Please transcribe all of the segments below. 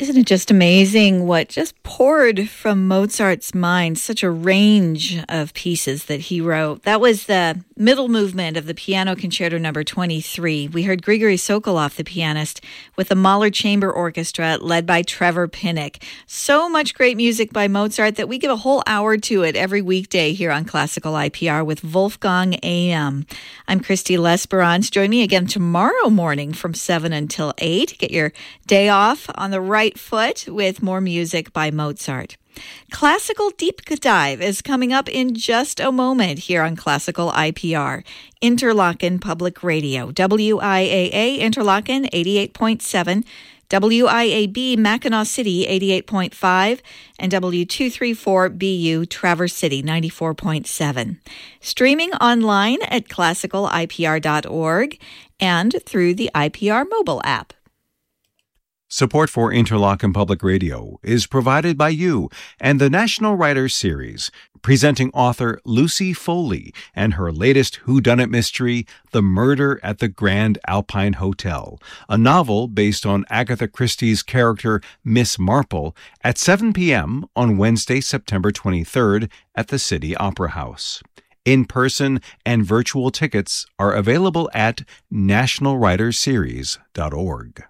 Isn't it just amazing what just poured from Mozart's mind? Such a range of pieces that he wrote. That was the middle movement of the Piano Concerto Number 23. We heard Grigory Sokolov, the pianist, with the Mahler Chamber Orchestra led by Trevor Pinnock. So much great music by Mozart that we give a whole hour to it every weekday here on Classical IPR with Wolfgang AM. I'm Christy Lesperance. Join me again tomorrow morning from 7 until 8. Get your day off on the right foot with more music by Mozart. Classical Deep Dive is coming up in just a moment here on Classical IPR. Interlochen Public Radio, WIAA Interlochen 88.7, WIAB Mackinac City 88.5, and W234BU Traverse City 94.7. Streaming online at classicalipr.org and through the IPR mobile app. Support for Interlochen Public Radio is provided by you and the National Writers Series, presenting author Lucy Foley and her latest whodunit mystery, The Murder at the Grand Alpine Hotel, a novel based on Agatha Christie's character Miss Marple, at 7 p.m. on Wednesday, September 23rd at the City Opera House. In-person and virtual tickets are available at nationalwritersseries.org.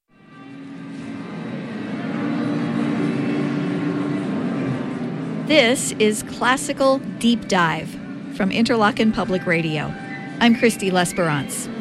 This is Classical Deep Dive from Interlochen Public Radio. I'm Christy Lesperance.